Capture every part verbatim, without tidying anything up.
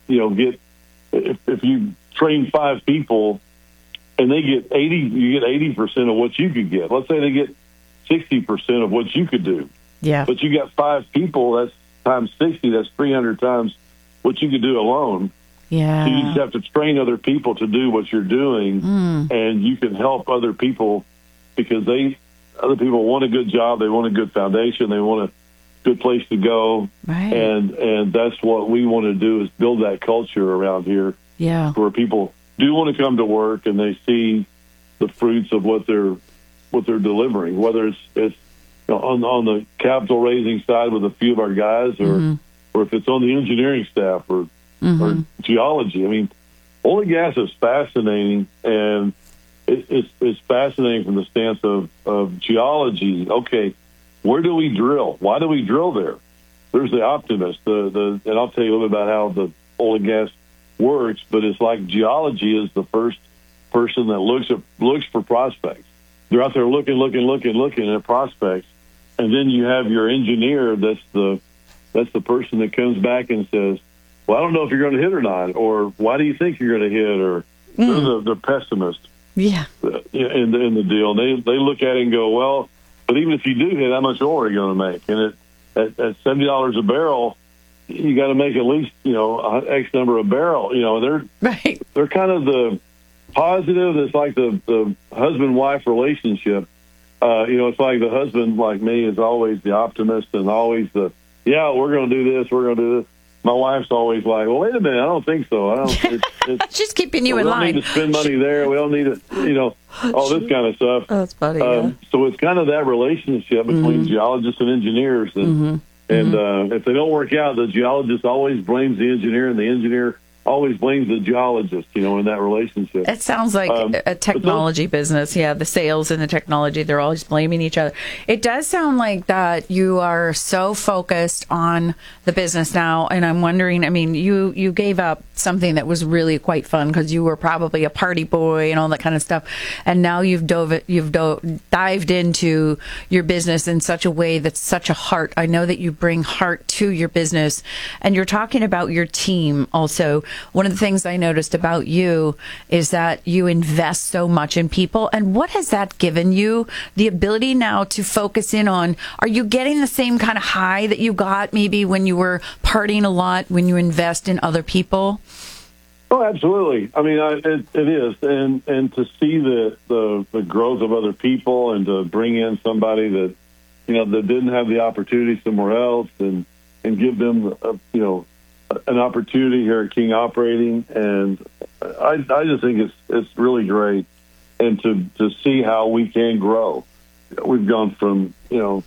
you know, get if, if you train five people and they get eighty, you get eighty percent of what you could get. Let's say they get sixty percent of what you could do. Yeah. But you got five people, that's times sixty, that's three hundred times what you could do alone. Yeah. So you just have to train other people to do what you're doing, mm. and you can help other people because they, other people want a good job, they want a good foundation, they want a good place to go, right. and and that's what we want to do is build that culture around here, yeah, where people do want to come to work and they see the fruits of what they're what they're delivering, whether it's it's you know, on on the capital raising side with a few of our guys, or mm-hmm. or if it's on the engineering staff or mm-hmm. or geology. I mean, oil and gas is fascinating, and it, it's it's fascinating from the stance of, of geology. Okay, where do we drill? Why do we drill there? There's the optimist, the the, and I'll tell you a little bit about how the oil and gas works. But it's like geology is the first person that looks at looks for prospects. They're out there looking, looking, looking, looking at prospects, and then you have your engineer. That's the that's the person that comes back and says, well, I don't know if you're going to hit or not, or why do you think you're going to hit, or mm. they're the, the pessimist yeah. in the, in the deal. And they, they look at it and go, well, but even if you do hit, how much oil are you going to make? And it, at, at seventy dollars a barrel, you got to make at least, you know, X number of barrel. You know, they're, right. they're kind of the positive. It's like the, the husband-wife relationship. Uh, you know, it's like the husband, like me, is always the optimist and always the, yeah, we're going to do this, we're going to do this. My wife's always like, well, wait a minute, I don't think so. I don't. It's, it's, She's keeping you we in don't line. need to spend money there. We don't need to, you know, all this kind of stuff. Oh, that's funny. Um, yeah. So it's kind of that relationship between mm-hmm. geologists geologists and engineers. And, mm-hmm. and mm-hmm. Uh, if they don't work out, the geologist always blames the engineer, and the engineer always blames the geologist, you know, in that relationship. It sounds like um, a technology business. Yeah, the sales and the technology, they're always blaming each other. It does sound like that you are so focused on the business now, and I'm wondering, I mean, you, you gave up something that was really quite fun because you were probably a party boy and all that kind of stuff, and now you've dove you've dove, dived into your business in such a way that's such a heart. I know that you bring heart to your business, and you're talking about your team also. One of the things I noticed about you is that you invest so much in people. And what has that given you? The ability now to focus in on, are you getting the same kind of high that you got maybe when you were partying a lot, when you invest in other people? Oh, absolutely. I mean, I, it, it is. And and to see the, the, the growth of other people and to bring in somebody that, you know, that didn't have the opportunity somewhere else and, and give them, a, you know, an opportunity here at King Operating, and I, I just think it's it's really great, and to to see how we can grow. We've gone from you know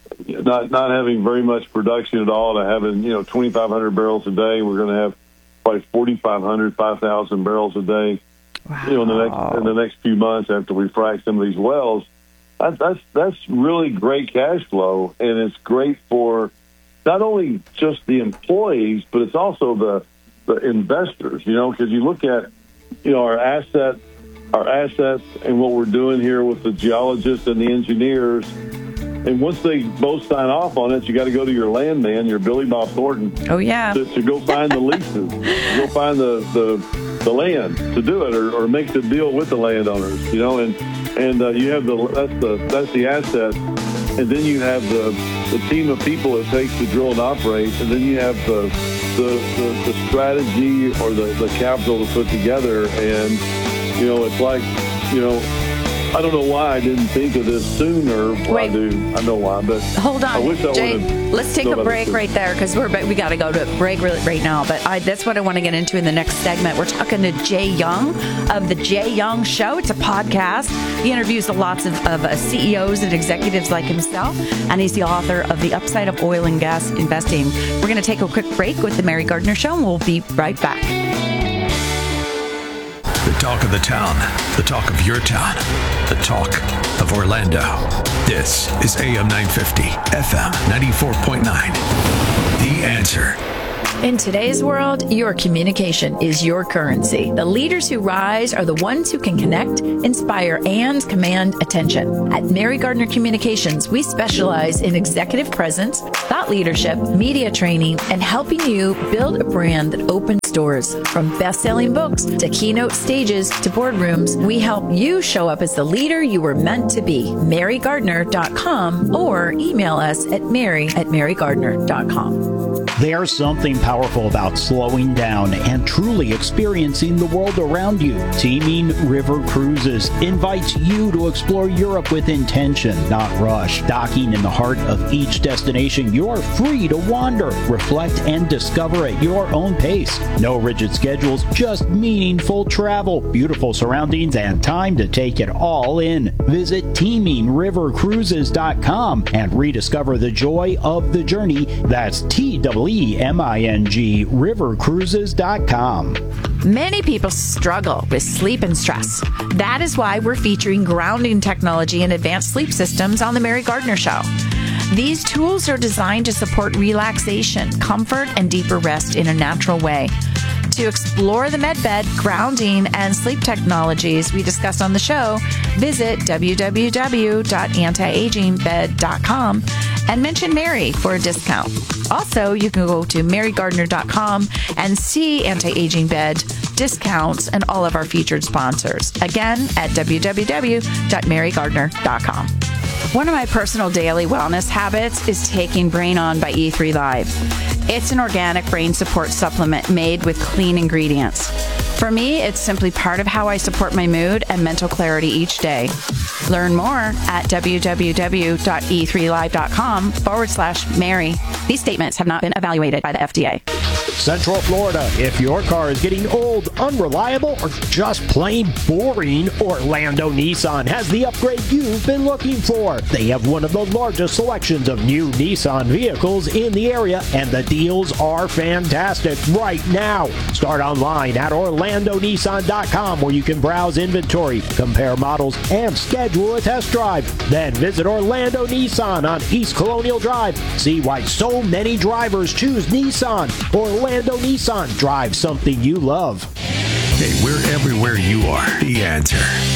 not not having very much production at all to having you know twenty-five hundred barrels a day. We're going to have probably forty-five hundred, five thousand barrels a day. Wow. You know, in the next in the next few months after we frack some of these wells, that, that's that's really great cash flow, and it's great for not only just the employees, but it's also the the investors, you know, because you look at, you know, our asset, our assets and what we're doing here with the geologists and the engineers. And once they both sign off on it, you got to go to your landman, your Billy Bob Thornton. Oh, yeah. To, to go find the leases, go find the, the, the land to do it, or, or make the deal with the landowners, you know, and, and uh, you have the, that's the, that's the asset. And then you have the, the team of people it takes to drill and operate, and then you have the the, the, the strategy or the, the capital to put together. And, you know, it's like, you know, I don't know why I didn't think of this sooner. Well, Wait. I do. I know why, but hold on, I wish I Jay. would've Let's take a thought break about it right there because we're we got to go to break right, right now. But I, that's what I want to get into in the next segment. We're talking to Jay Young of the Jay Young Show. It's a podcast. He interviews lots of, of uh, C E Os and executives like himself, and he's the author of The Upside of Oil and Gas Investing. We're going to take a quick break with the Mary Gardner Show, and we'll be right back. The talk of the town, the talk of your town, the talk of Orlando. This is A M nine fifty, F M ninety-four point nine. The Answer. In today's world, your communication is your currency. The leaders who rise are the ones who can connect, inspire, and command attention. At Mary Gardner Communications, we specialize in executive presence, thought leadership, media training, and helping you build a brand that opens doors. From best-selling books to keynote stages to boardrooms, we help you show up as the leader you were meant to be. mary gardner dot com or email us at mary at mary gardner dot com. There's something powerful about slowing down and truly experiencing the world around you. Teaming River Cruises invites you to explore Europe with intention, not rush. Docking in the heart of each destination, you're free to wander, reflect, and discover at your own pace. No rigid schedules, just meaningful travel, beautiful surroundings, and time to take it all in. Visit teaming river cruises dot com and rediscover the joy of the journey. That's T W E M I N G, river cruises dot com. Many people struggle with sleep and stress. That is why we're featuring grounding technology and advanced sleep systems on The Mary Gardner Show. These tools are designed to support relaxation, comfort, and deeper rest in a natural way. To explore the MedBed, grounding, and sleep technologies we discussed on the show, visit w w w dot anti aging bed dot com and mention Mary for a discount. Also, you can go to mary gardner dot com and see Anti-Aging Bed discounts and all of our featured sponsors. Again, at w w w dot mary gardner dot com. One of my personal daily wellness habits is taking Brain On by E three Live. It's an organic brain support supplement made with clean ingredients. For me, it's simply part of how I support my mood and mental clarity each day. Learn more at w w w dot e three live dot com forward slash Mary. These statements have not been evaluated by the F D A. Central Florida. If your car is getting old, unreliable, or just plain boring, Orlando Nissan has the upgrade you've been looking for. They have one of the largest selections of new Nissan vehicles in the area, and the deals are fantastic right now. Start online at orlando nissan dot com, where you can browse inventory, compare models, and schedule a test drive. Then visit Orlando Nissan on East Colonial Drive. See why so many drivers choose Nissan. Orlando Nissan. Drive something you love. Hey, we're everywhere you are. The Answer.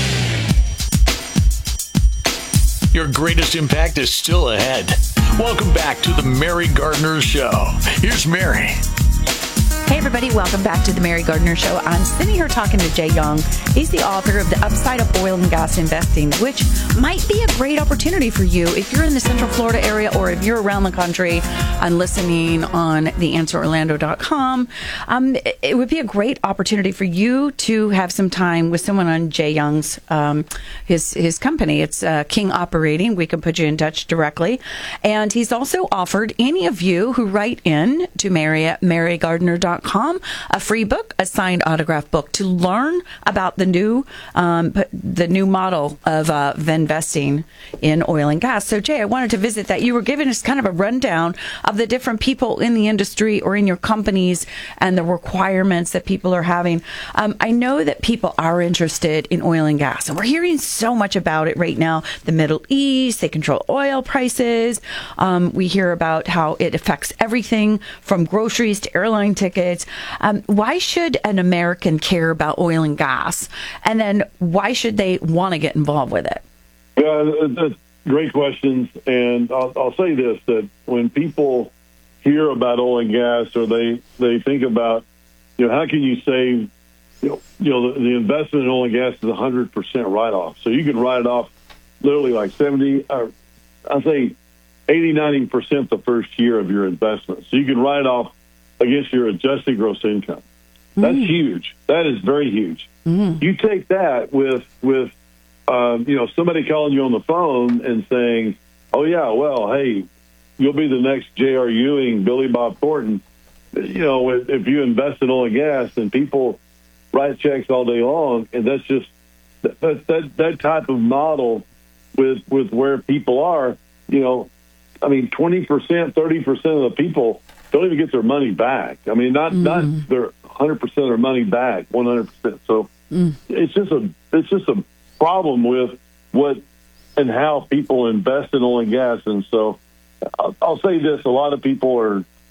Your greatest impact is still ahead. Welcome back to the Mary Gardner Show. Here's Mary. Hey everybody, welcome back to the Mary Gardner Show. I'm sitting here talking to Jay Young. He's the author of The Upside of Oil and Gas Investing, which might be a great opportunity for you if you're in the Central Florida area or if you're around the country and listening on the answer orlando dot com. Um, it, it would be a great opportunity for you to have some time with someone on Jay Young's um, his his company. It's uh, King Operating. We can put you in touch directly. And he's also offered any of you who write in to Mary at mary gardner dot com a free book, a signed autograph book, to learn about the new um, the new model of uh, investing in oil and gas. So, Jay, I wanted to visit that. You were giving us kind of a rundown of the different people in the industry or in your companies and the requirements that people are having. Um, I know that people are interested in oil and gas, and we're hearing so much about it right now. The Middle East, they control oil prices. Um, we hear about how it affects everything from groceries to airline tickets. Um, why should an American care about oil and gas? And then why should they want to get involved with it? Yeah, that's great questions. And I'll, I'll say this, that when people hear about oil and gas, or they, they think about, you know, how can you save, you know, you know the, the investment in oil and gas is one hundred percent write-off. So you can write it off literally like seventy, or I'll say eighty, ninety percent the first year of your investment. So you can write it off against your adjusted gross income. That's mm. huge. That is very huge. Mm. You take that with, with um, you know, somebody calling you on the phone and saying, oh, yeah, well, hey, you'll be the next J R. Ewing, Billy Bob Thornton. You know, if, if you invest in oil and gas, and people write checks all day long, and that's just that that, that type of model with, with where people are, you know, I mean, twenty percent, thirty percent of the people don't even get their money back. I mean, not mm. not their one hundred percent of their money back, one hundred percent. So mm. it's just a it's just a problem with what and how people invest in oil and gas. And so I'll, I'll say this: a lot of people are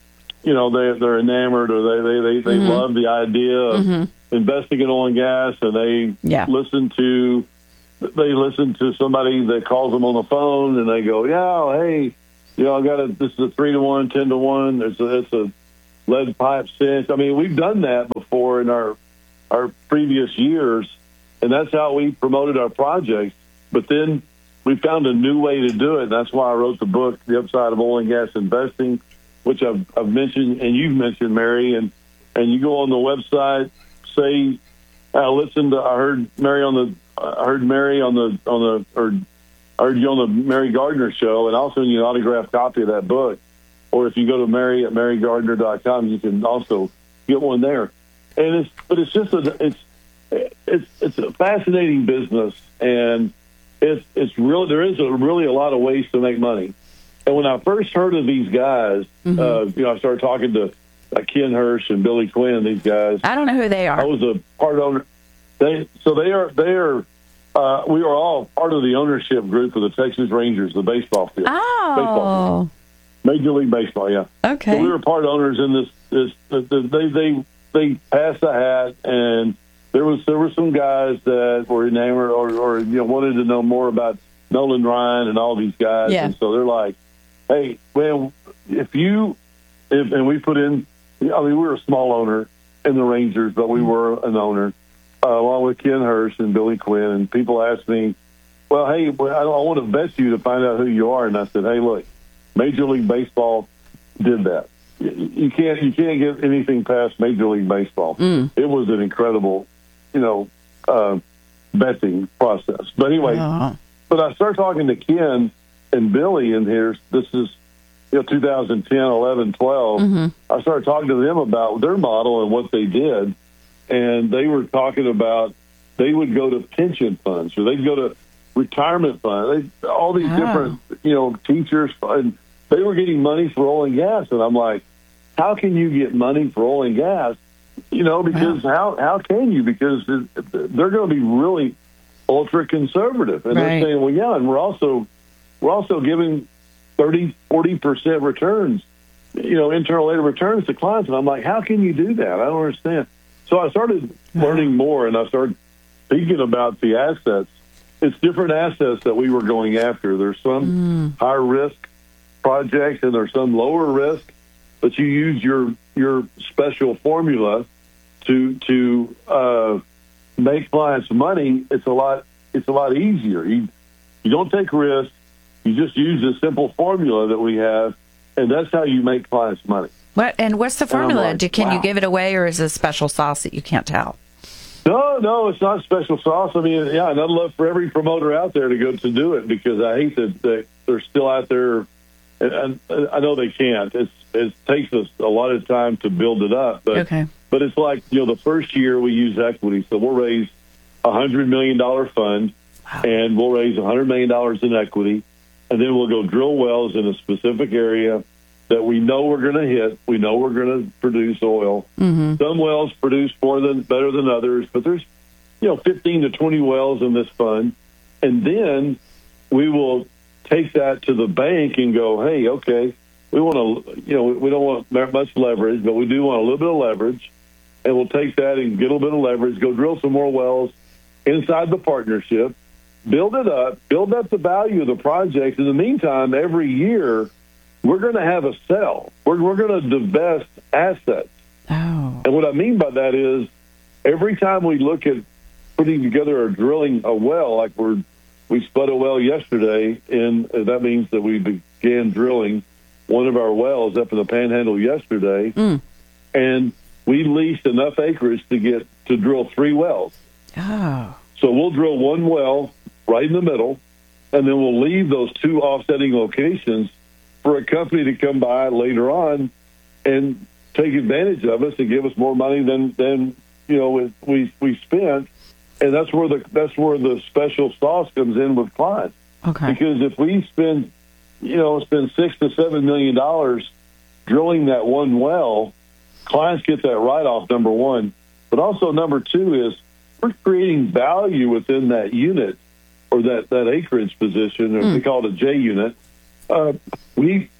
you know, they, they're enamored or they, they, they, they mm-hmm. love the idea of mm-hmm. investing in oil and gas, and they yeah. listen to they listen to somebody that calls them on the phone, and they go, yeah, hey, you know, I got a, this is a three to one, ten to one. It's a, it's a lead pipe cinch. I mean, we've done that before in our our previous years, and that's how we promoted our projects. But then we found a new way to do it, and that's why I wrote the book, The Upside of Oil and Gas Investing, which I've, I've mentioned, and you've mentioned, Mary, and, and you go on the website, say, I listened to, I heard Mary on the, I heard Mary on the, on the, or I heard you on the Mary Gardner show, and I'll send you an autographed copy of that book. Or if you go to Mary at mary gardner dot com, you can also get one there. And it's, but it's just a, it's, it's, it's a fascinating business, and it's, it's real. There is a, really a lot of ways to make money. And when I first heard of these guys, mm-hmm. uh, you know, I started talking to like Ken Hirsch and Billy Quinn. These guys, I don't know who they are. I was a part owner. They so they are they are. Uh, we are all part of the ownership group of the Texas Rangers, the baseball field. Oh, baseball field. Major League Baseball, yeah. Okay. So we were part owners in this. This, this they they they passed the hat, and there was there were some guys that were enamored or, or you know wanted to know more about Nolan Ryan and all these guys, yeah. and so they're like, hey, well, if you, if, and we put in, I mean, we were a small owner in the Rangers, but we were an owner, uh, along with Ken Hirsch and Billy Quinn. And people asked me, well, hey, well, I, I want to vet you to find out who you are. And I said, hey, look, Major League Baseball did that. You, you can't, you can't get anything past Major League Baseball. Mm. It was an incredible, you know, uh, vetting process. But anyway, uh-huh. but I started talking to Ken and Billy in here. This is, you know, two thousand ten, eleven, twelve. Mm-hmm. I started talking to them about their model and what they did, and they were talking about they would go to pension funds or they'd go to retirement funds. They, all these oh. different, you know, teachers, and they were getting money for oil and gas. And I'm like, how can you get money for oil and gas? You know, because wow. how how can you? Because they're going to be really ultra conservative, and right. they're saying, well, yeah, and we're also we're also giving thirty, forty percent returns, you know, internal rate of returns to clients. And I'm like, how can you do that? I don't understand. So I started learning more, and I started thinking about the assets. It's different assets that we were going after. There's some mm. high risk projects, and there's some lower risk, but you use your your special formula to to uh, make clients money. It's a lot. It's a lot easier. You you don't take risk. You just use this simple formula that we have, and that's how you make clients money. What and what's the formula? Like, Do, can wow. you give it away, or is it a special sauce that you can't tell? No, no, it's not special sauce. I mean, yeah, and I'd love for every promoter out there to go to do it, because I hate that, that they're still out there. And, and I know they can't. It's, it takes us a lot of time to build it up. But, okay. but it's like, you know, the first year we use equity. So we'll raise a one hundred million dollars fund, wow. and we'll raise one hundred million dollars in equity. And then we'll go drill wells in a specific area that we know we're going to hit. We know we're going to produce oil. Mm-hmm. Some wells produce more than better than others, but there's, you know, fifteen to twenty wells in this fund. And then we will take that to the bank and go, hey, okay, we want to, you know, we don't want much leverage, but we do want a little bit of leverage. And we'll take that and get a little bit of leverage, go drill some more wells inside the partnership, build it up, build up the value of the project. In the meantime, every year, we're going to have a sell. We're, we're going to divest assets. Oh. And what I mean by that is every time we look at putting together or drilling a well, like we're, we spud a well yesterday, and that means that we began drilling one of our wells up in the Panhandle yesterday, mm. and we leased enough acreage to get to drill three wells. Oh. So we'll drill one well right in the middle, and then we'll leave those two offsetting locations for a company to come by later on and take advantage of us and give us more money than, than you know, we we spent. And that's where the that's where the special sauce comes in with clients. Okay. Because if we spend, you know, spend six to seven million dollars drilling that one well, clients get that write-off, number one. But also number two is we're creating value within that unit or that, that acreage position, or mm. they call it a J unit. Uh, we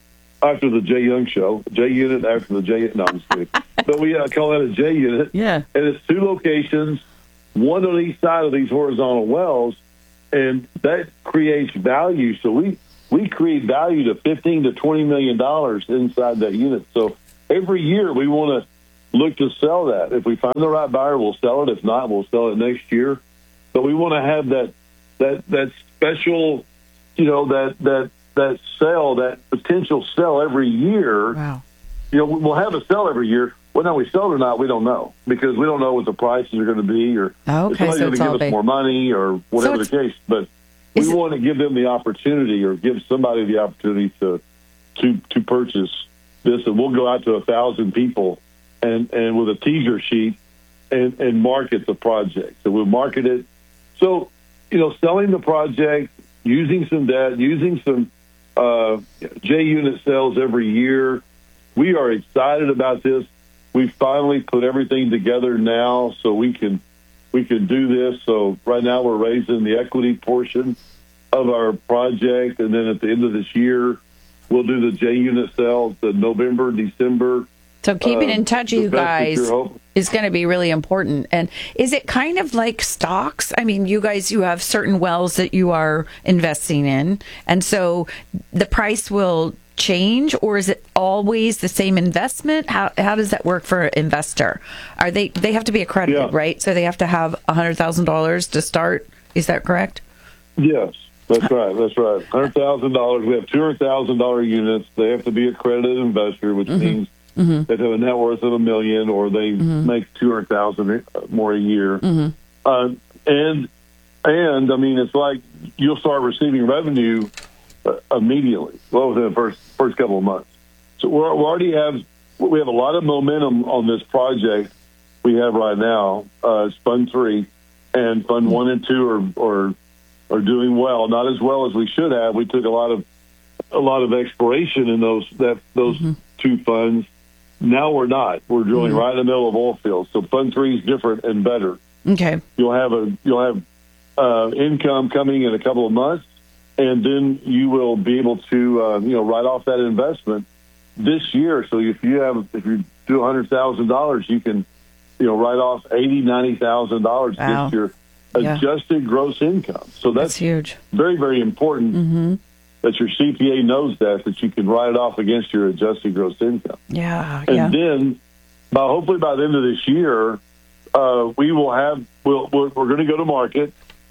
after the Jay Young Show, J Unit after the J. No, I'm just kidding. But we uh, call that a J Unit. Yeah. And it's two locations, one on each side of these horizontal wells, and that creates value. So we we create value to fifteen to twenty million dollars inside that unit. So every year we want to look to sell that. If we find the right buyer, we'll sell it. If not, we'll sell it next year. But we want to have that that that special, you know, that that that sell, that potential sell every year. Wow. You know, we'll have a sell every year. Whether we sell it or not, we don't know, because we don't know what the prices are going to be, or Okay, if somebody's so going it's to all give us big. more money, or whatever So the case. But we Is it- want to give them the opportunity, or give somebody the opportunity to to to purchase this, and we'll go out to a thousand people and and with a teaser sheet and and market the project. So we'll market it. So, you know, selling the project, using some debt, using some uh, J unit sales every year. We are excited about this. We finally put everything together now, so we can we can do this. So right now we're raising the equity portion of our project, and then at the end of this year, we'll do the J unit sales in November, December. So keeping Uh, in touch, the you best guys, is your hope. is going to be really important. And is it kind of like stocks? I mean, you guys, you have certain wells that you are investing in, and so the price will change, or is it always the same investment? How how does that work for an investor? Are they they have to be accredited, Yeah. right? So they have to have a hundred thousand dollars to start. Is that correct? Yes, that's right. That's right. one hundred thousand dollars. We have two hundred thousand dollars units. They have to be accredited investor, which means Mm-hmm. they have a net worth of a million, or they make two hundred thousand dollars more a year. Mm-hmm. Uh, and, and I mean, it's like you'll start receiving revenue uh, immediately, well, within the first, first couple of months. So we're, we already have, we have a lot of momentum on this project we have right now. Uh, it's Fund three, and Fund one and two are, are, are doing well, not as well as we should have. We took a lot of, a lot of exploration in those, that, those Mm-hmm. two funds. Now we're not. We're drilling Mm-hmm. right in the middle of oil fields. So Fund three is different and better. Okay. You'll have a you'll have uh, income coming in a couple of months, and then you will be able to uh, you know write off that investment this year. So if you have if you do a hundred thousand dollars, you can you know write off eighty ninety thousand dollars Wow. against your Yeah. adjusted gross income. So That's that's huge. very very important. Mm-hmm. That your C P A knows that that you can write it off against your adjusted gross income. Yeah. And Yeah. then, by hopefully by the end of this year, uh, we will have. We'll, we're we're going to go to market,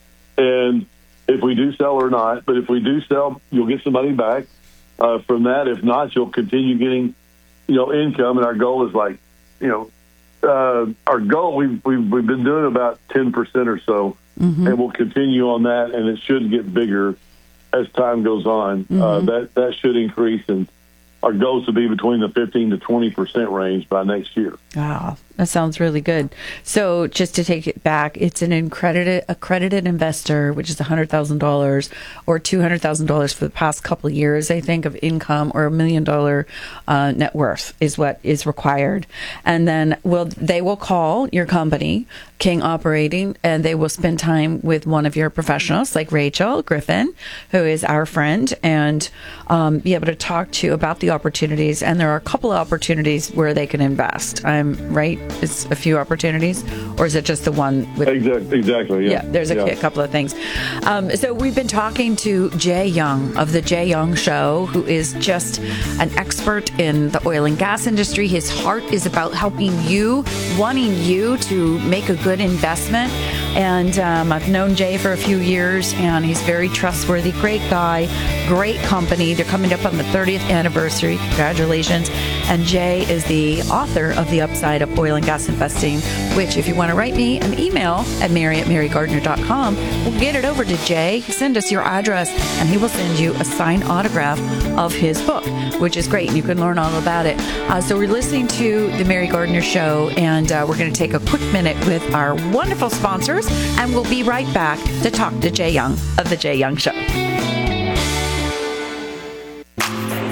and if we do sell or not, but if we do sell, you'll get some money back uh, from that. If not, you'll continue getting, you know, income. And our goal is like, you know, uh, our goal we've we've we've been doing about ten percent or so, Mm-hmm. and we'll continue on that, and it should get bigger as time goes on. Mm-hmm. Uh, that that should increase, and our goal is to be between the fifteen to twenty percent range by next year. Wow, that sounds really good. So just to take it back, it's an accredited accredited investor, which is one hundred thousand dollars or two hundred thousand dollars for the past couple of years, I think, of income, or a million dollar uh, net worth is what is required. And then will they will call your company, King Operating, and they will spend time with one of your professionals like Rachel Griffin, who is our friend, and um, be able to talk to you about the opportunities. And there are a couple of opportunities where they can invest. I'm right. It's a few opportunities, or is it just the one with? Exactly. Exactly. Yeah. Yeah, there's a Yeah. couple of things. Um, so we've been talking to Jay Young of the Jay Young Show, who is just an expert in the oil and gas industry. His heart is about helping you, wanting you to make a good investment. And um, I've known Jay for a few years, and he's very trustworthy, great guy, great company. They're coming up on the thirtieth anniversary. Congratulations. And Jay is the author of The Upside of Oil and Gas Investing, which, if you want to write me an email at mary at mary gardner dot com, we'll get it over to Jay. Send us your address, and he will send you a signed autograph of his book, which is great. And you can learn all about it. Uh, so we're listening to The Mary Gardner Show, and uh, we're going to take a quick minute with our wonderful sponsors, and we'll be right back to talk to Jay Young of The Jay Young Show.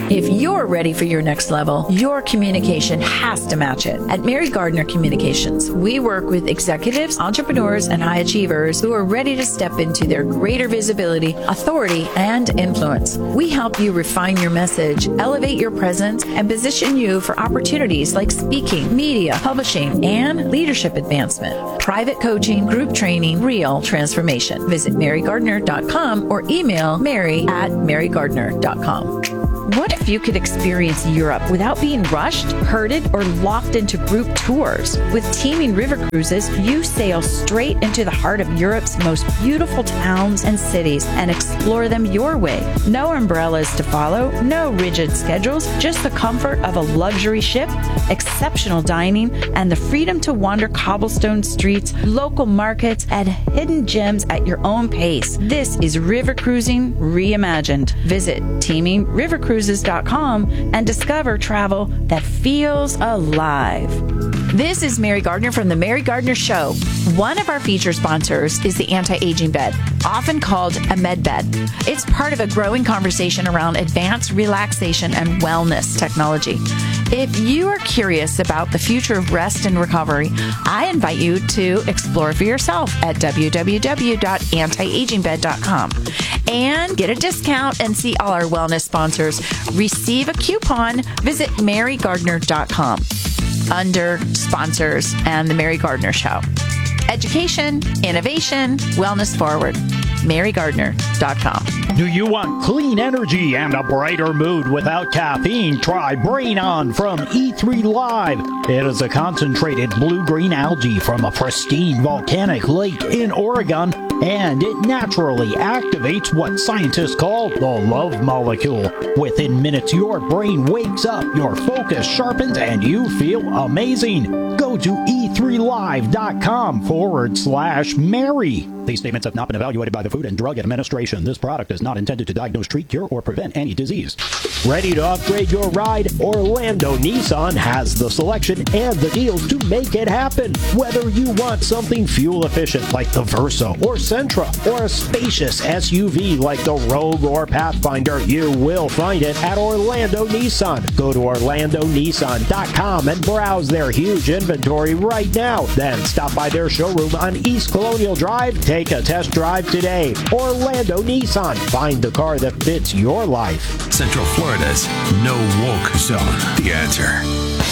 If you're ready for your next level, your communication has to match it. At Mary Gardner Communications, we work with executives, entrepreneurs, and high achievers who are ready to step into their greater visibility, authority, and influence. We help you refine your message, elevate your presence, and position you for opportunities like speaking, media, publishing, and leadership advancement, private coaching, group training, real transformation. Visit mary gardner dot com or email mary at mary gardner dot com. What if you could experience Europe without being rushed, herded, or locked into group tours? With Teaming River Cruises, you sail straight into the heart of Europe's most beautiful towns and cities and explore them your way. No umbrellas to follow, no rigid schedules, just the comfort of a luxury ship, exceptional dining, and the freedom to wander cobblestone streets, local markets, and hidden gems at your own pace. This is river cruising reimagined. Visit teaming river cruises dot com and discover travel that feels alive. This is Mary Gardner from The Mary Gardner Show. One of our feature sponsors is the anti-aging bed, often called a med bed. It's part of a growing conversation around advanced relaxation and wellness technology. If you are curious about the future of rest and recovery, I invite you to explore for yourself at w w w dot anti aging bed dot com and get a discount and see all our wellness sponsors. Receive a coupon. Visit mary gardner dot com under sponsors and The Mary Gardner Show. Education, innovation, wellness forward. mary gardner dot com. Do you want clean energy and a brighter mood without caffeine? Try Brain On from E three Live. It is a concentrated blue-green algae from a pristine volcanic lake in Oregon, and it naturally activates what scientists call the love molecule. Within minutes, your brain wakes up, your focus sharpens, and you feel amazing. Go to e three live dot com forward slash Mary. These statements have not been evaluated by the Food and Drug Administration. This product is not intended to diagnose, treat, cure, or prevent any disease. Ready to upgrade your ride? Orlando Nissan has the selection and the deals to make it happen. Whether you want something fuel efficient like the Versa or Sentra, or a spacious S U V like the Rogue or Pathfinder, you will find it at Orlando Nissan. Go to orlando nissan dot com and browse their huge inventory right now. Then stop by their showroom on East Colonial Drive. Take a test drive today. Orlando Nissan. Find the car that fits your life. Central Florida's no woke zone. The answer.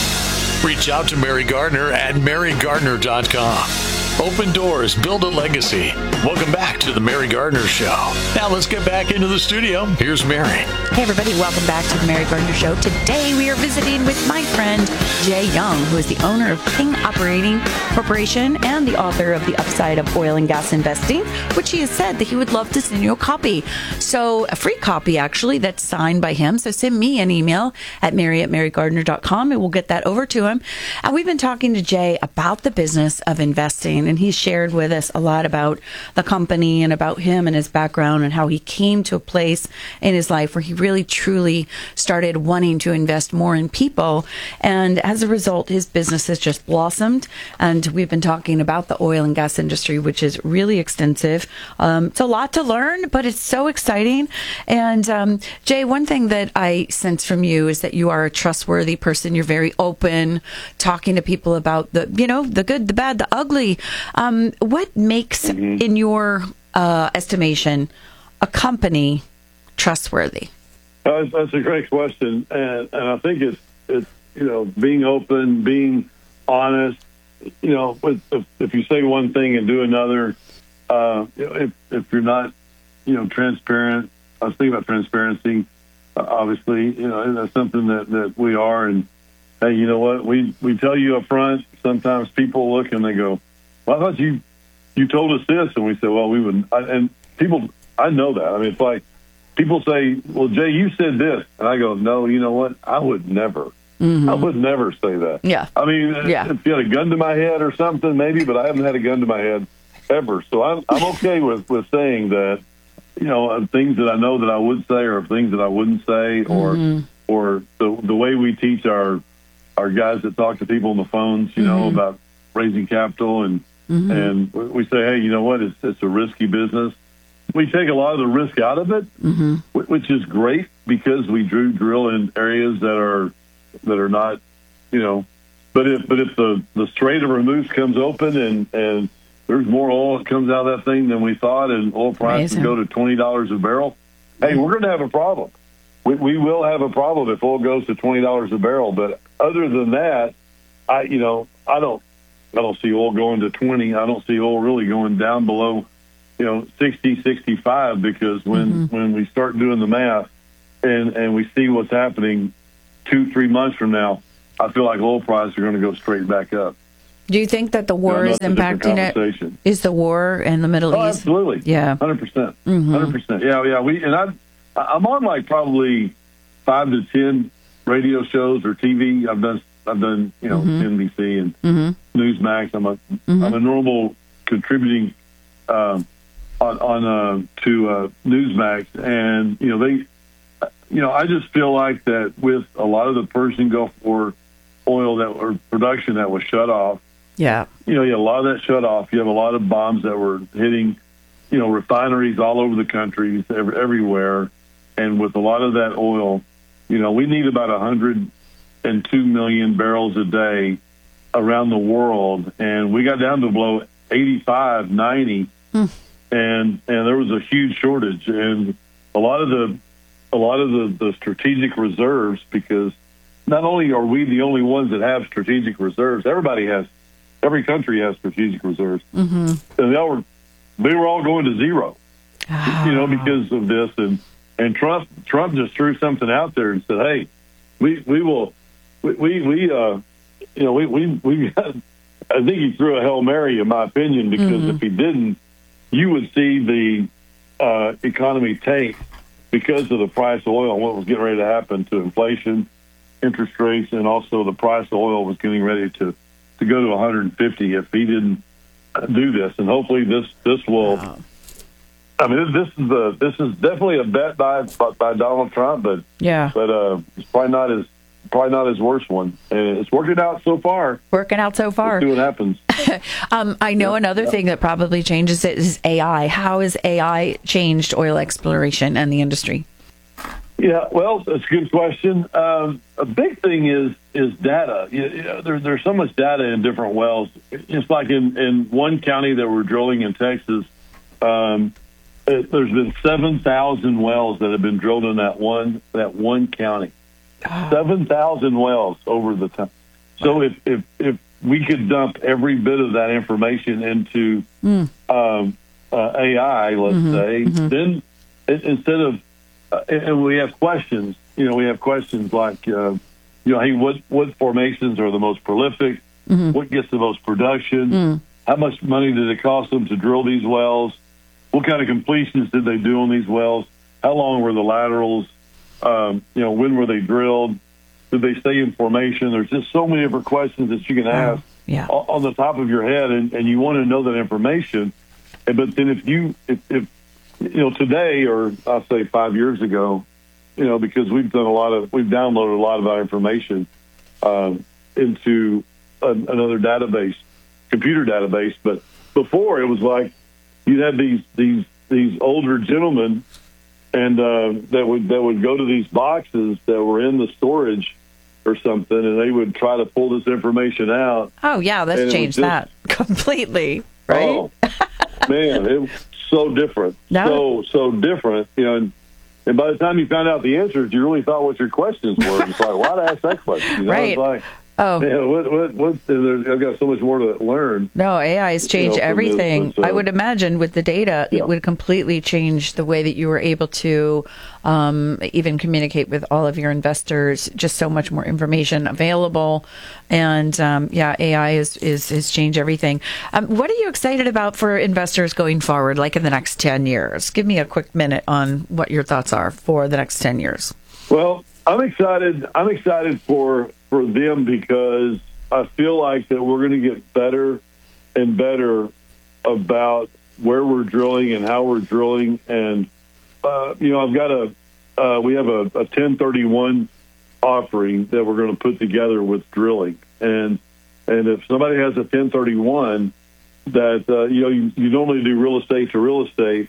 Reach out to Mary Gardner at mary gardner dot com. Open doors, build a legacy. Welcome back to the Mary Gardner Show. Now let's get back into the studio. Here's Mary. Hey everybody, welcome back to the Mary Gardner Show. Today we are visiting with my friend Jay Young, who is the owner of King Operating Corporation and the author of The Upside of Oil and Gas Investing, which he has said that he would love to send you a copy. So a free copy actually that's signed by him. So send me an email at mary at mary gardner dot com and we'll get that over to him. And we've been talking to Jay about the business of investing, and he's shared with us a lot about the company and about him and his background and how he came to a place in his life where he really truly started wanting to invest more in people. And as a result, his business has just blossomed. And we've been talking about the oil and gas industry, which is really extensive. Um, it's a lot to learn, but it's so exciting. And um, Jay, one thing that I sense from you is that you are a trustworthy person. You're very open, talking to people about the, you know, the good, the bad, the ugly. Um, what makes, mm-hmm. in your uh, estimation, a company trustworthy? Uh, that's a great question, and, and I think it's it's you know being open, being honest. You know, with, if, if you say one thing and do another, uh, you know, if if you're not you know transparent, I was thinking about transparency. Uh, obviously, you know that's something that, that we are. And hey, you know what? We we tell you up front. Sometimes people look and they go, "Well, I thought you you told us this," and we say, "Well, we wouldn't." I, and people, I know that. I mean, it's like. People say, well, Jay, you said this. And I go, no, you know what? I would never. Mm-hmm. I would never say that. Yeah. I mean, yeah. if you had a gun to my head or something, maybe, but I haven't had a gun to my head ever. So I'm, I'm okay with, with saying that, you know, things that I know that I would say or things that I wouldn't say or mm-hmm. or the the way we teach our our guys that talk to people on the phones, you mm-hmm. know, about raising capital. And, mm-hmm. and we say, hey, you know what? It's, it's a risky business. We take a lot of the risk out of it, mm-hmm. which is great, because we do drill in areas that are that are not, you know, but if but if the, the Strait of Hormuz comes open and, and there's more oil that comes out of that thing than we thought, and oil prices Amazing. go to twenty dollars a barrel, hey, we're going to have a problem. We, we will have a problem if oil goes to twenty dollars a barrel. But other than that, I you know I don't I don't see oil going to twenty. I don't see oil really going down below, you know, sixty, sixty-five, because when, mm-hmm. when we start doing the math and, and we see what's happening two, three months from now, I feel like oil prices are going to go straight back up. Do you think that the war you know, is impacting it? Is the war in the Middle oh, East? Absolutely. Yeah. one hundred percent. Mm-hmm. one hundred percent. Yeah, yeah. We and I, I'm on like probably five to ten radio shows or T V. I've done, I've done, you know, mm-hmm. N B C and mm-hmm. Newsmax. I'm a, mm-hmm. I'm a normal contributing um, on, on uh, to uh, Newsmax, and you know they, you know, I just feel like that with a lot of the Persian Gulf War oil that or production that was shut off. Yeah. You know, you have a lot of that shut off. You have a lot of bombs that were hitting, you know, refineries all over the country, everywhere. And with a lot of that oil, you know, we need about one hundred two million barrels a day around the world. And we got down to below eighty-five, ninety. Mm. And, and there was a huge shortage. And a lot of the, a lot of the, the strategic reserves, because not only are we the only ones that have strategic reserves, everybody has, every country has strategic reserves. Mm-hmm. And they all were, they were all going to zero, ah. you know, because of this. And, and Trump, Trump just threw something out there and said, hey, we, we will, we, we, we uh, you know, we, we, we, got, I think he threw a Hail Mary, in my opinion, because mm-hmm. if he didn't, you would see the uh, economy tank because of the price of oil and what was getting ready to happen to inflation, interest rates, and also the price of oil was getting ready to, to go to one hundred fifty if he didn't do this. And hopefully this this will. Wow. I mean, this is the this is definitely a bet by by, by Donald Trump, but yeah, but uh, it's probably not his probably not his worst one, and it's working out so far. Working out so far. Let's see what happens. um, I know yeah, another yeah. thing that probably changes it is A I. How has A I changed oil exploration and the industry? Yeah, well, that's a good question. Um, a big thing is is data. You, you know, there, there's so much data in different wells. It's like in, in one county that we're drilling in Texas, um, it, there's been seven thousand wells that have been drilled in that one that one county. Oh. seven thousand wells over the time. So if, if, if we could dump every bit of that information into mm. um, uh, A I, let's mm-hmm, say, mm-hmm. then it, instead of Uh, and we have questions, you know, we have questions like, uh, you know, hey, what, what formations are the most prolific? Mm-hmm. What gets the most production? Mm. How much money did it cost them to drill these wells? What kind of completions did they do on these wells? How long were the laterals? Um, you know, when were they drilled? Did they stay in formation? There's just so many different questions that you can ask oh, yeah. on the top of your head, and, and you want to know that information. And, but then if you, if, if you know, today, or I'll say five years ago, you know, because we've done a lot of, we've downloaded a lot of our information um, into a, another database, computer database. But before, it was like you'd have these these these older gentlemen, and uh, that would that would go to these boxes that were in the storage or something, and they would try to pull this information out. Oh yeah, let's change just, that completely, right? Oh, man, it. So different, no. so so different, you know. And, and by the time you found out the answers, you really thought what your questions were. It's like, why'd I ask that question? You know, right? It's like, oh, man, what what what? I've got so much more to learn. No, A I has changed you know, everything. This, uh, I would imagine with the data, yeah. it would completely change the way that you were able to um, even communicate with all of your investors. Just so much more information available, and um, yeah, A I is is has changed everything. Um, what are you excited about for investors going forward, like in the next ten years? Give me a quick minute on what your thoughts are for the next ten years. Well, I'm excited. I'm excited for for them because I feel like that we're going to get better and better about where we're drilling and how we're drilling. And, uh, you know, I've got a, uh, we have a, a ten thirty-one offering that we're going to put together with drilling. And, and if somebody has a ten thirty-one that, uh, you know, you, you normally do real estate to real estate,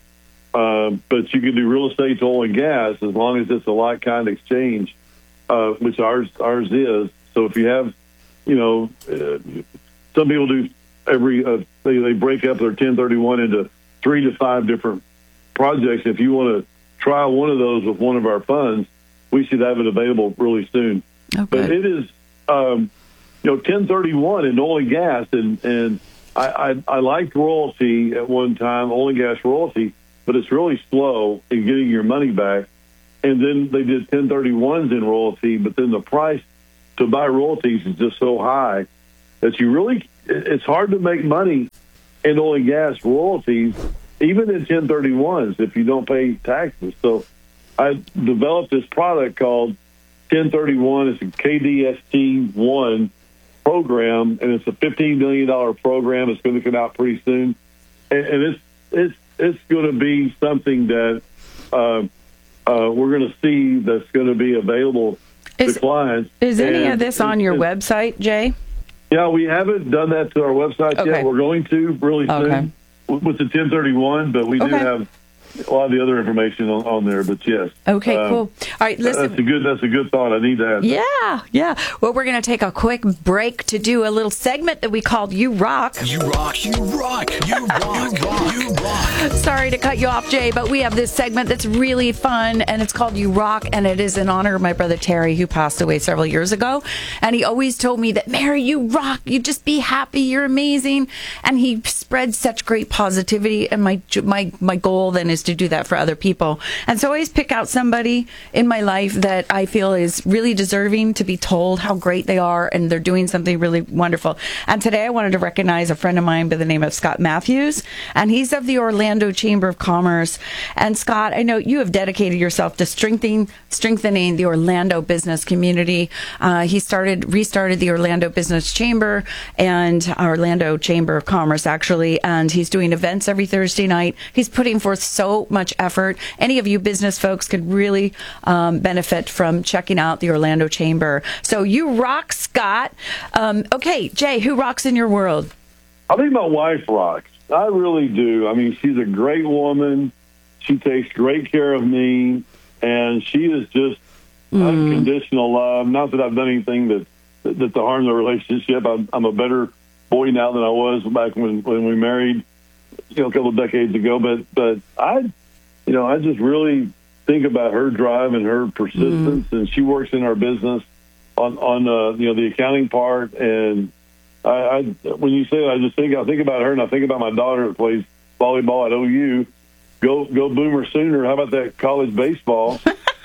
uh, but you can do real estate to oil and gas as long as it's a like-kind exchange, uh, which ours ours is. So if you have, you know, uh, some people do every uh, they they break up their ten thirty-one into three to five different projects. If you want to try one of those with one of our funds, we should have it available really soon. Okay. But it is, um, you know, ten thirty-one in oil and gas, and and I, I I liked royalty at one time, oil and gas royalty, but it's really slow in getting your money back. And then they did ten thirty-ones in royalty, but then the price to buy royalties is just so high that you really, it's hard to make money in oil and gas royalties, even in ten thirty-ones, if you don't pay taxes. So I developed this product called ten thirty-one. It's a K D S T one program, and it's a fifteen million dollars program. It's going to come out pretty soon. And, and it's it's it's going to be something that uh, uh, we're going to see that's going to be available is, to clients. Is any and of this on your website, Jay? Yeah, we haven't done that to our website Okay. yet. We're going to really soon Okay. with with the ten thirty-one, but we Okay. do have a lot of the other information on, on there. But yes. Okay, um, cool. All right, listen. That's a good. That's a good thought. I need to have. Yeah, yeah. Well, we're going to take a quick break to do a little segment that we called You Rock. You rock, you rock, you rock, you rock. Sorry to cut you off, Jay, but we have this segment that's really fun, and it's called You Rock, and it is in honor of my brother Terry, who passed away several years ago. And he always told me that, Mary, you rock. You just be happy. You're amazing. And he spreads such great positivity, and my my my goal then is to do that for other people. And so I always pick out somebody in my life that I feel is really deserving to be told how great they are, and they're doing something really wonderful. And today I wanted to recognize a friend of mine by the name of Scott Matthews, and he's of the Orlando Chamber of Commerce. And Scott, I know you have dedicated yourself to strengthening strengthening the Orlando business community. Uh, he started restarted the Orlando Business Chamber and Orlando Chamber of Commerce, actually, and he's doing events every Thursday night. He's putting forth so much effort. Any of you business folks could really um, benefit from checking out the Orlando Chamber. So you rock, Scott. Um, okay, Jay, who rocks in your world? I think my wife rocks. I really do. I mean, she's a great woman. She takes great care of me, and she is just mm. unconditional love. Not that I've done anything that that to harm the relationship. I'm, I'm a better boy now than I was back when when we married, you know, a couple of decades ago. But but I. You know, I just really think about her drive and her persistence, mm. and she works in our business on, on uh, you know, the accounting part. And I, I, when you say it, I just think, I think about her, and I think about my daughter who plays volleyball at O U. Go, go Boomer Sooner. How about that college baseball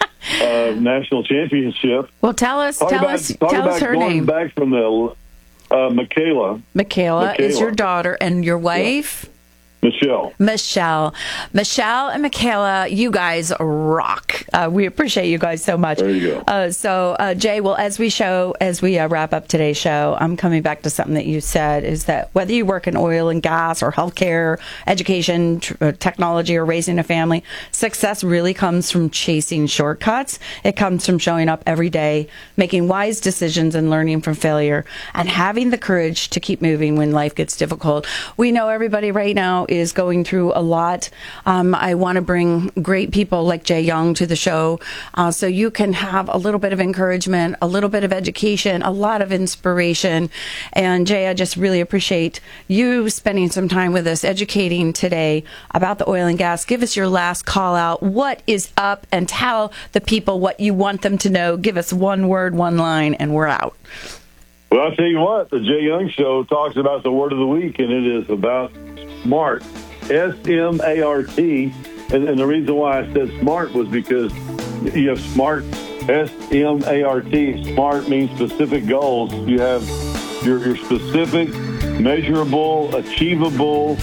uh, national championship? Well, tell us, talk tell about, us, talk tell about us her going name. back from the uh, Michaela. Michaela. Michaela is your daughter, and your wife? Yeah. Michelle. Michelle. Michelle and Michaela, you guys rock. Uh, we appreciate you guys so much. There you go. Uh, so, uh, Jay, well, as we show, as we uh, wrap up today's show, I'm coming back to something that you said, is that whether you work in oil and gas or healthcare, education, tr- uh, technology, or raising a family, success really comes from chasing shortcuts. It comes from showing up every day, making wise decisions and learning from failure, and having the courage to keep moving when life gets difficult. We know everybody right now is going through a lot. Um, I want to bring great people like Jay Young to the show uh, so you can have a little bit of encouragement, a little bit of education, a lot of inspiration. And Jay, I just really appreciate you spending some time with us, educating today about the oil and gas. Give us your last call out. What is up? And tell the people what you want them to know. Give us one word, one line, and we're out. Well, I'll tell you what, the Jay Young Show talks about the word of the week, and it is about SMART, S M A R T. And, and the reason why I said SMART was because you have SMART, S M A R T. SMART means specific goals. You have your, your specific, measurable, achievable,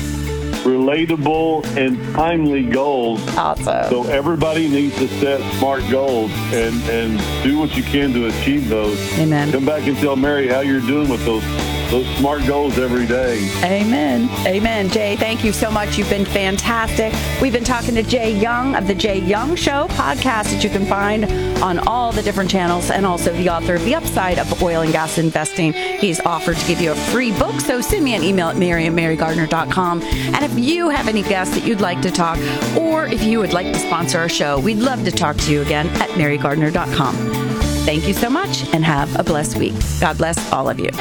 relatable, and timely goals. Awesome. So everybody needs to set SMART goals and, and do what you can to achieve those. Amen. Come back and tell Mary how you're doing with those those smart goals every day. Amen. Amen. Jay, thank you so much. You've been fantastic. We've been talking to Jay Young of the Jay Young Show podcast that you can find on all the different channels, and also the author of The Upside of Oil and Gas Investing. He's offered to give you a free book, so send me an email at mary at mary gardner dot com. And if you have any guests that you'd like to talk, or if you would like to sponsor our show, we'd love to talk to you again at mary gardner dot com. Thank you so much, and have a blessed week. God bless all of you.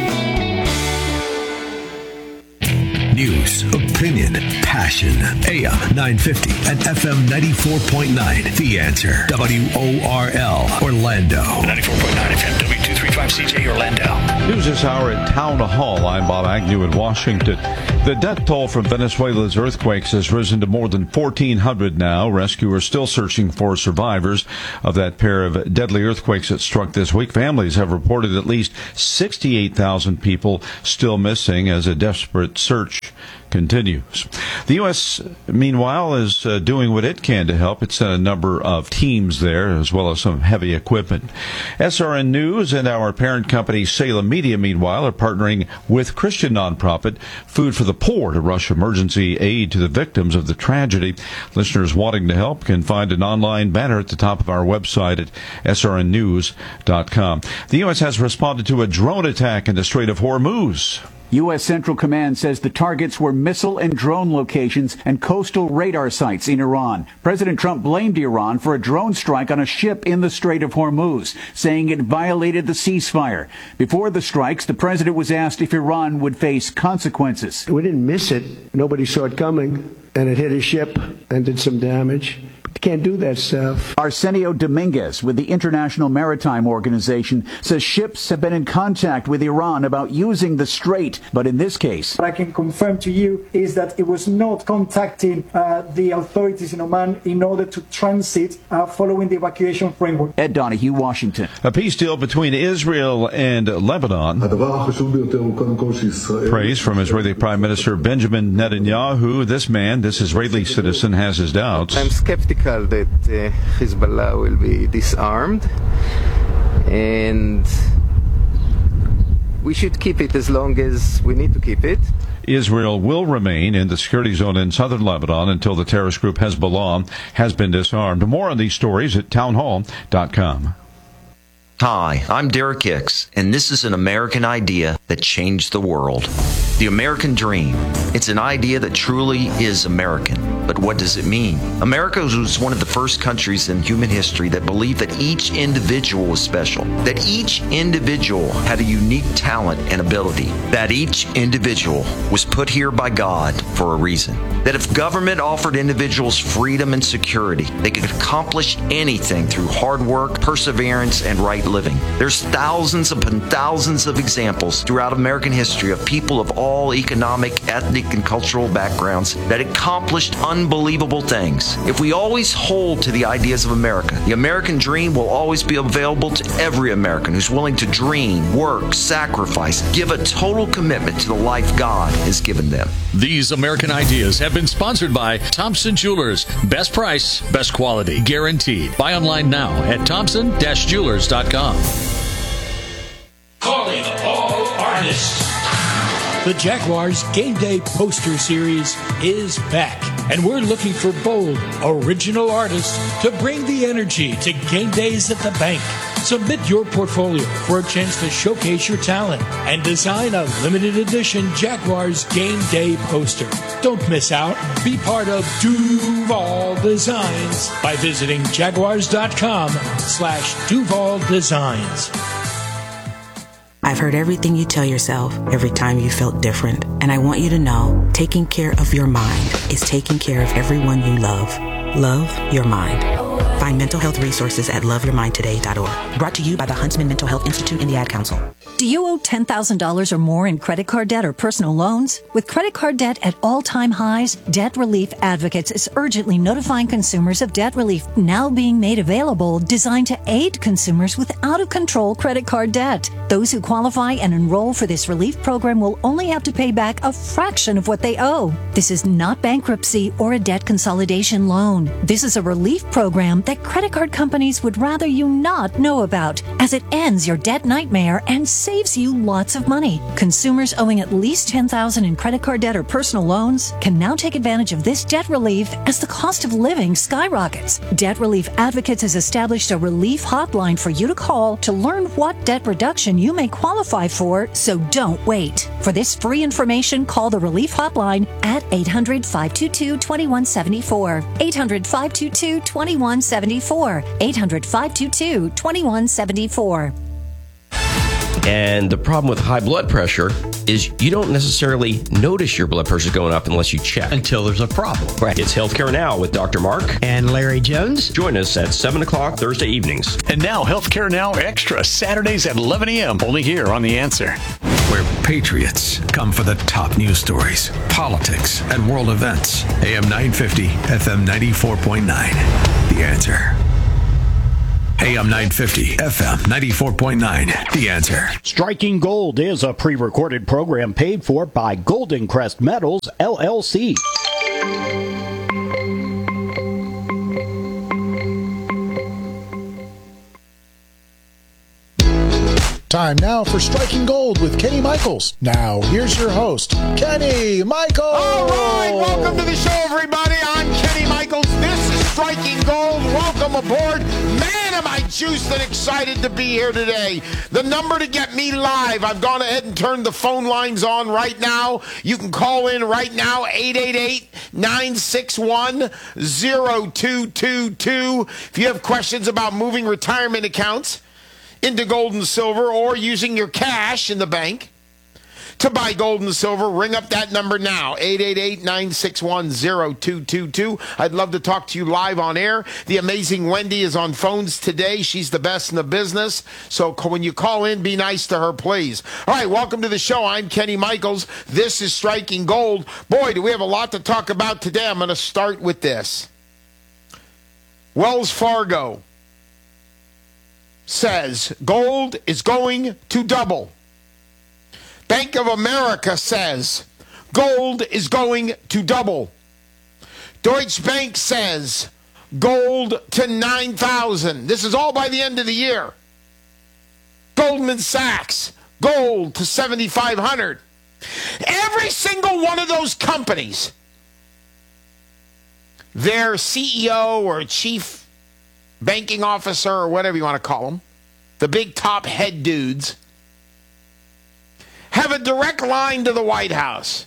News, opinion, passion. A M nine fifty and F M ninety-four point nine. The Answer. W O R L, Orlando. ninety-four point nine F M, W two thirty-five C J, Orlando. News this hour at Town Hall. I'm Bob Agnew in Washington. The death toll from Venezuela's earthquakes has risen to more than fourteen hundred now. Rescuers still searching for survivors of that pair of deadly earthquakes that struck this week. Families have reported at least sixty-eight thousand people still missing as a desperate search continues. The U S, meanwhile, is uh, doing what it can to help. It sent a number of teams there, as well as some heavy equipment. S R N News and our parent company, Salem Media, meanwhile, are partnering with Christian nonprofit Food for the Poor to rush emergency aid to the victims of the tragedy. Listeners wanting to help can find an online banner at the top of our website at S R N news dot com. The U S has responded to a drone attack in the Strait of Hormuz. U S. Central Command says the targets were missile and drone locations and coastal radar sites in Iran. President Trump blamed Iran for a drone strike on a ship in the Strait of Hormuz, saying it violated the ceasefire. Before the strikes, the president was asked if Iran would face consequences. We didn't miss it. Nobody saw it coming, and it hit a ship and did some damage. You can't do that stuff. Arsenio Dominguez with the International Maritime Organization says ships have been in contact with Iran about using the strait, but in this case, what I can confirm to you is that it was not contacting uh, the authorities in Oman in order to transit uh, following the evacuation framework. Ed Donahue, Washington. A peace deal between Israel and Lebanon. Praise from Israeli Prime Minister Benjamin Netanyahu. This man, this Israeli citizen, has his doubts. I'm skeptical that uh, Hezbollah will be disarmed, and we should keep it as long as we need to keep it. Israel will remain in the security zone in southern Lebanon until the terrorist group Hezbollah has been disarmed. More on these stories at town hall dot com. Hi, I'm Derek Hicks, and this is an American idea that changed the world. The American dream. It's an idea that truly is American. But what does it mean? America was one of the first countries in human history that believed that each individual was special, that each individual had a unique talent and ability, that each individual was put here by God for a reason, that if government offered individuals freedom and security, they could accomplish anything through hard work, perseverance, and right living. There's thousands upon thousands of examples throughout American history of people of all economic, ethnic, and cultural backgrounds that accomplished unbelievable things. If we always hold to the ideas of America, the American dream will always be available to every American who's willing to dream, work, sacrifice, give a total commitment to the life God has given them. These American ideas have been sponsored by Thompson Jewelers. Best price, best quality, guaranteed. Buy online now at thompson dash jewelers dot com. Calling all artists. The Jaguars Game Day Poster Series is back, and we're looking for bold, original artists to bring the energy to game days at the bank. Submit your portfolio for a chance to showcase your talent and design a limited edition Jaguars Game Day poster. Don't miss out. Be part of Duval Designs by visiting jaguars.com slash Duval Designs. I've heard everything you tell yourself every time you felt different. And I want you to know, taking care of your mind is taking care of everyone you love. Love your mind. Find mental health resources at love your mind today dot org. Brought to you by the Huntsman Mental Health Institute and the Ad Council. Do you owe ten thousand dollars or more in credit card debt or personal loans? With credit card debt at all-time highs, Debt Relief Advocates is urgently notifying consumers of debt relief now being made available, designed to aid consumers with out-of-control credit card debt. Those who qualify and enroll for this relief program will only have to pay back a fraction of what they owe. This is not bankruptcy or a debt consolidation loan. This is a relief program that that credit card companies would rather you not know about, as it ends your debt nightmare and saves you lots of money. Consumers owing at least ten thousand dollars in credit card debt or personal loans can now take advantage of this debt relief as the cost of living skyrockets. Debt Relief Advocates has established a relief hotline for you to call to learn what debt reduction you may qualify for, so don't wait. For this free information, call the Relief Hotline at eight hundred, five two two, two one seven four. eight hundred, five two two, two one seven four. eight hundred, five two two, two one seven four. And the problem with high blood pressure is you don't necessarily notice your blood pressure going up unless you check. Until there's a problem. Right. It's Healthcare Now with Doctor Mark and Larry Jones. Join us at seven o'clock Thursday evenings. And now Healthcare Now Extra, Saturdays at eleven a.m. Only here on The Answer. Where patriots come for the top news stories, politics, and world events. A M nine fifty, F M ninety-four point nine. The Answer. A M nine fifty, F M ninety-four point nine. The Answer. Striking Gold is a pre-recorded program paid for by Golden Crest Metals, L L C. Time now for Striking Gold with Kenny Michaels. Now, here's your host, Kenny Michaels. All right, welcome to the show, everybody. I'm Kenny Michaels. This is Striking Gold. Welcome aboard. Man, am I juiced and excited to be here today. The number to get me live, I've gone ahead and turned the phone lines on right now. You can call in right now, eight eight eight, nine six one, zero two two two. If you have questions about moving retirement accounts into gold and silver or using your cash in the bank to buy gold and silver, ring up that number now, eight eight eight, nine six one, zero two two two. I'd love to talk to you live on air. The amazing Wendy is on phones today. She's the best in the business. So when you call in, be nice to her, please. All right, welcome to the show. I'm Kenny Michaels. This is Striking Gold. Boy, do we have a lot to talk about today. I'm going to start with this. Wells Fargo says gold is going to double. Bank of America says gold is going to double. Deutsche Bank says gold to nine thousand. This is all by the end of the year. Goldman Sachs, gold to seventy-five hundred. Every single one of those companies, their C E O or chief banking officer or whatever you want to call them, the big top head dudes, have a direct line to the White House.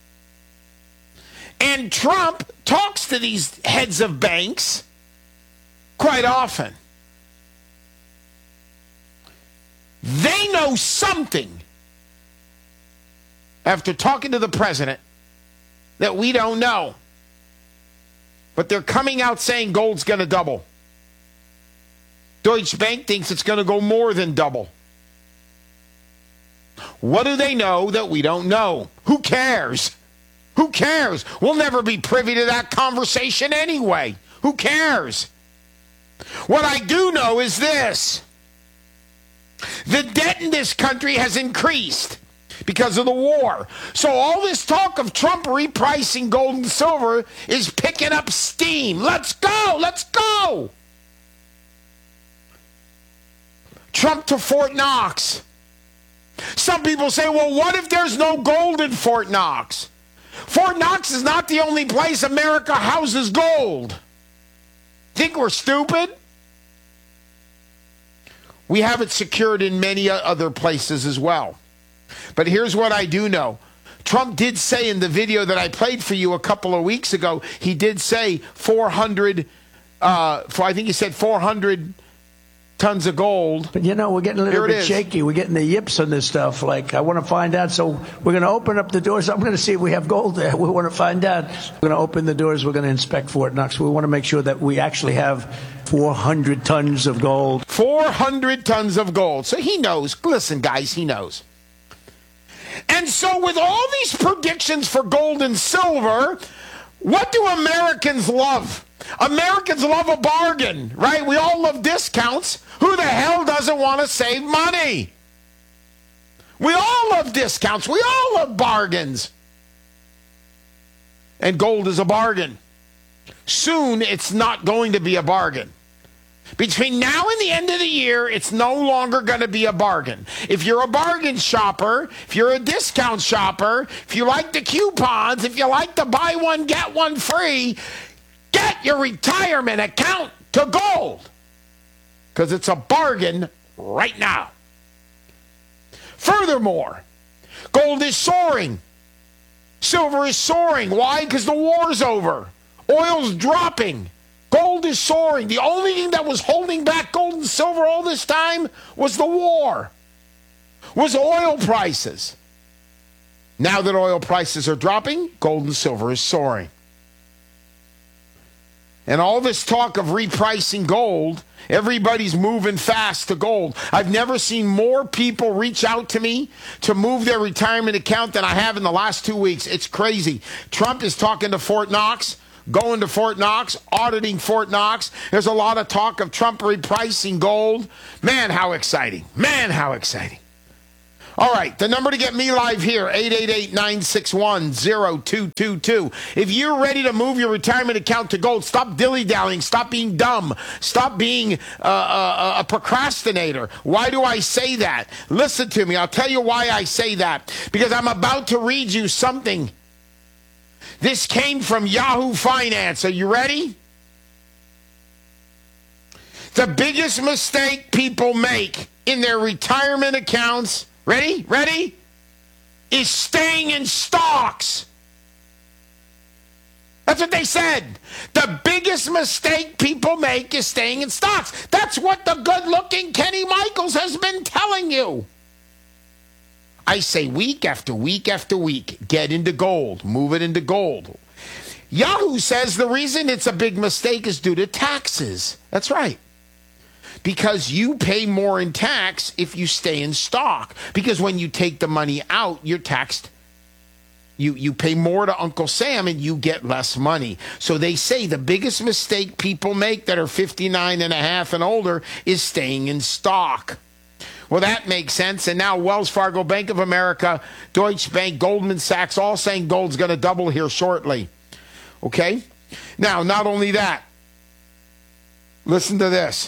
And Trump talks to these heads of banks quite often. They know something after talking to the president that we don't know. But they're coming out saying gold's going to double. Deutsche Bank thinks it's going to go more than double. What do they know that we don't know? Who cares? Who cares? We'll never be privy to that conversation anyway. Who cares? What I do know is this. The debt in this country has increased because of the war. So all this talk of Trump repricing gold and silver is picking up steam. Let's go! Let's go! Trump to Fort Knox. Some people say, well, what if there's no gold in Fort Knox? Fort Knox is not the only place America houses gold. Think we're stupid? We have it secured in many other places as well. But here's what I do know. Trump did say in the video that I played for you a couple of weeks ago, he did say four hundred, uh, for, I think he said four hundred tons of gold. But, you know, we're getting a little bit shaky. We're getting the yips on this stuff. Like, I want to find out. So we're going to open up the doors. I'm going to see if we have gold there. We want to find out. We're going to open the doors. We're going to inspect Fort Knox. We want to make sure that we actually have four hundred tons of gold. four hundred tons of gold. So he knows. Listen, guys, he knows. And so with all these predictions for gold and silver, what do Americans love? Americans love a bargain, right? We all love discounts. Who the hell doesn't want to save money? We all love discounts. We all love bargains. And gold is a bargain. Soon, it's not going to be a bargain. Between now and the end of the year, it's no longer going to be a bargain. If you're a bargain shopper, if you're a discount shopper, if you like the coupons, if you like to buy one, get one free, get your retirement account to gold. Because it's a bargain right now. Furthermore, gold is soaring. Silver is soaring. Why? Because the war's over. Oil's dropping. Gold is soaring. The only thing that was holding back gold and silver all this time was the war, was oil prices. Now that oil prices are dropping, gold and silver is soaring. And all this talk of repricing gold, everybody's moving fast to gold. I've never seen more people reach out to me to move their retirement account than I have in the last two weeks. It's crazy. Trump is talking to Fort Knox. Going to Fort Knox, auditing Fort Knox. There's a lot of talk of Trump repricing gold. Man, how exciting. Man, how exciting. All right, the number to get me live here, eight eight eight, nine six one, zero two two two. If you're ready to move your retirement account to gold, stop dilly-dallying, stop being dumb, stop being uh, a, a procrastinator. Why do I say that? Listen to me. I'll tell you why I say that. Because I'm about to read you something. This came from Yahoo Finance. Are you ready? The biggest mistake people make in their retirement accounts, ready, ready, is staying in stocks. That's what they said. The biggest mistake people make is staying in stocks. That's what the good-looking Kenny Michaels has been telling you. I say week after week after week, get into gold, move it into gold. Yahoo says the reason it's a big mistake is due to taxes. That's right. Because you pay more in tax if you stay in stock. Because when you take the money out, you're taxed. You, you pay more to Uncle Sam and you get less money. So they say the biggest mistake people make that are fifty-nine and a half and older is staying in stock. Well, that makes sense. And now Wells Fargo, Bank of America, Deutsche Bank, Goldman Sachs, all saying gold's going to double here shortly. Okay? Now, not only that, listen to this.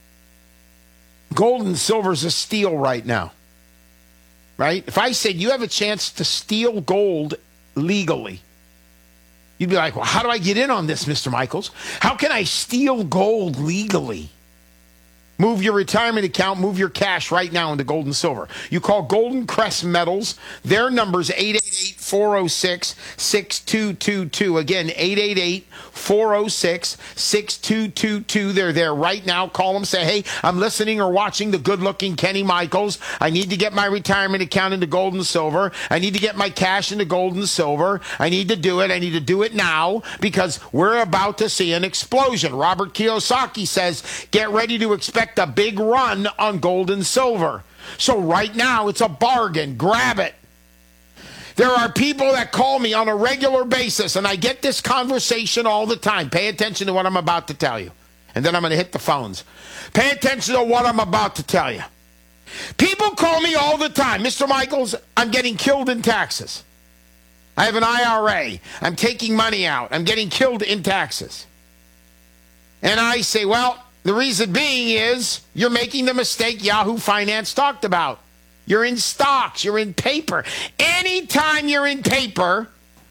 Gold and silver is a steal right now. Right? If I said you have a chance to steal gold legally, you'd be like, well, how do I get in on this, Mister Michaels? How can I steal gold legally? Move your retirement account, move your cash right now into gold and silver. You call Golden Crest Metals. Their number's eight eight eight, four oh six, six two two two. Again, eight eight eight, four oh six, six two two two. They're there right now. Call them, say, hey, I'm listening or watching the good-looking Kenny Michaels. I need to get my retirement account into gold and silver. I need to get my cash into gold and silver. I need to do it. I need to do it now because we're about to see an explosion. Robert Kiyosaki says, get ready to expect a big run on gold and silver. So right now, it's a bargain. Grab it. There are people that call me on a regular basis, and I get this conversation all the time. Pay attention to what I'm about to tell you. And then I'm going to hit the phones. Pay attention to what I'm about to tell you. People call me all the time. Mister Michaels, I'm getting killed in taxes. I have an I R A. I'm taking money out. I'm getting killed in taxes. And I say, well, the reason being is you're making the mistake Yahoo Finance talked about. You're in stocks. You're in paper. Anytime you're in paper,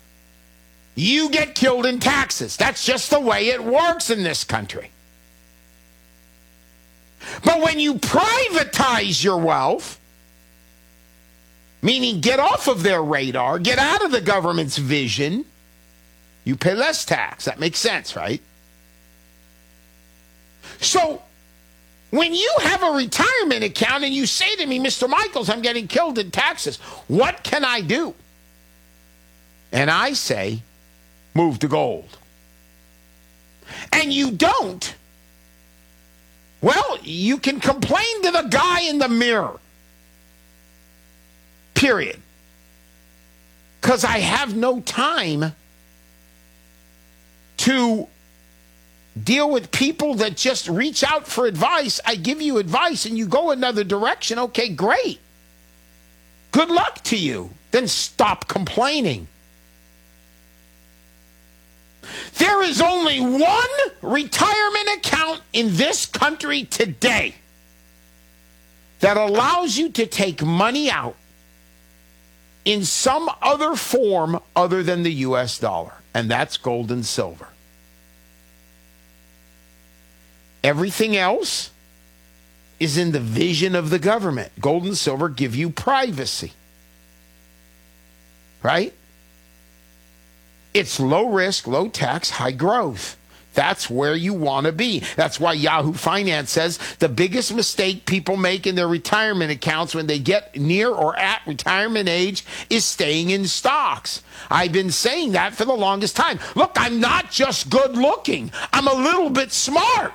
you get killed in taxes. That's just the way it works in this country. But when you privatize your wealth, meaning get off of their radar, get out of the government's vision, you pay less tax. That makes sense, right? So when you have a retirement account and you say to me, Mister Michaels, I'm getting killed in taxes, what can I do? And I say, move to gold. And you don't, well, you can complain to the guy in the mirror. Period. Because I have no time to deal with people that just reach out for advice. I give you advice and you go another direction. Okay, great. Good luck to you. Then stop complaining. There is only one retirement account in this country today that allows you to take money out in some other form other than the U S dollar, and that's gold and silver. Everything else is in the vision of the government. Gold and silver give you privacy, right? It's low risk, low tax, high growth. That's where you want to be. That's why Yahoo Finance says the biggest mistake people make in their retirement accounts when they get near or at retirement age is staying in stocks. I've been saying that for the longest time. Look, I'm not just good looking. I'm a little bit smart.